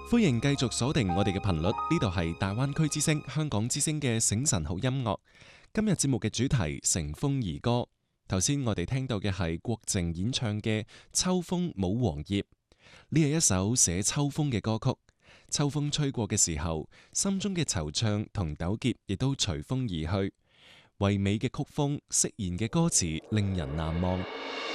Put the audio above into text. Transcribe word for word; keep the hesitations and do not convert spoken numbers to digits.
歡迎繼續鎖定我哋嘅頻率，呢度係大灣區之聲、香港之聲嘅醒神好音樂。今日節目嘅主題乘風而歌。頭先我哋聽到嘅係郭靜演唱嘅《秋風舞黃葉》，呢係一首寫秋風嘅歌曲。秋風吹過嘅時候，心中嘅惆悵同糾結亦都隨風而去。唯美嘅曲風，釋然嘅歌詞，令人難忘。